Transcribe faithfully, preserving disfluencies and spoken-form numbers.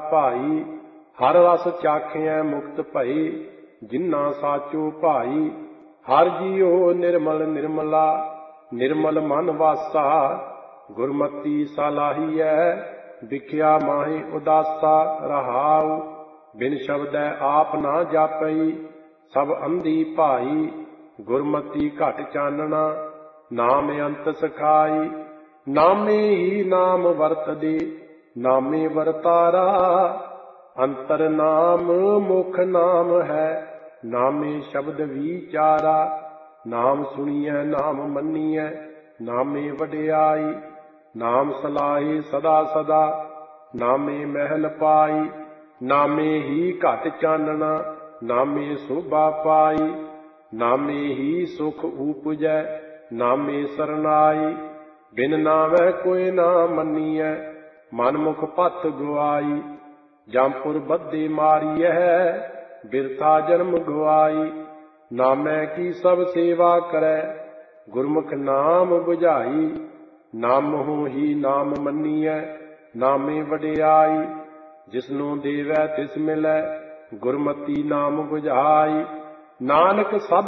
ਭਾਈ। ਹਰ ਰਸ ਚਾਖਿਐ ਮੁਕਤ ਭਈ, ਜਿਨ੍ਹਾਂ ਸਾਚੋ ਭਾਈ। ਹਰ ਜੀਉ ਨਿਰਮਲ ਨਿਰਮਲਾ, ਨਿਰਮਲ ਮਨ ਵਾਸਾ। ਗੁਰਮਤੀ ਸਲਾਹੀਐ, ਵਿਖਿਆ ਮਾਹੀ ਉਦਾਸਾ। ਰਹਾਉ ਬਿਨ ਸ਼ਬਦੈ ਆਪ ਨਾ ਜਾਪਈ, ਸਭ ਅੰਧੀ ਭਾਈ। ਗੁਰਮਤੀ ਘਟ ਚਾਨਣਾ, ਨਾਮ ਅੰਤ ਸਖਾਈ। ਨਾਮੇ ਹੀ ਨਾਮ ਵਰਤਦੇ, ਨਾਮੇ ਵਰਤਾਰਾ। ਅੰਤਰ ਨਾਮ ਮੁਖ ਨਾਮ ਹੈ, ਨਾਮੇ ਸ਼ਬਦ ਵਿਚਾਰਾ। ਨਾਮ ਸੁਣੀਐ ਨਾਮ ਮੰਨੀਐ, ਨਾਮੇ ਵਡਿਆਈ। ਨਾਮ ਸਲਾਹੇ ਸਦਾ ਸਦਾ, ਨਾਮੇ ਮਹਿਲ ਪਾਈ। ਨਾਮੇ ਹੀ ਘਟ ਚਾਨਣਾ, ਨਾਮੇ ਸੋਭਾ ਪਾਈ। ਨਾਮੇ ਹੀ ਸੁਖ ਊਪਜੈ, ਨਾਮੇ ਸਰਨਾਈ। ਬਿਨ ਨਾਮੈ ਕੋਇ ਨਾ ਮੰਨੀਐ, ਮਨ ਮੁਖ ਪਥ ਗੁਆਈ। ਜੰਪੁਰ ਬੱਧੇ ਮਾਰੀਐ, ਬਿਰਥਾ ਜਨਮ ਗਵਾਈ। ਨਾਮੈ ਕੀ ਸਭ ਸੇਵਾ ਕਰੈ, ਗੁਰਮੁਖ ਨਾਮ 부ਝਾਈ। ਨਾਮਹੁ ਹੀ ਨਾਮ ਮੰਨੀਐ, ਨਾਮੇ ਵਡਿਆਈ। ਜਿਸਨੂੰ ਦੇਵੈ ਤਿਸ ਮਿਲੈ, ਗੁਰਮਤੀ ਨਾਮ 부ਝਾਈ। ਨਾਨਕ ਸਭ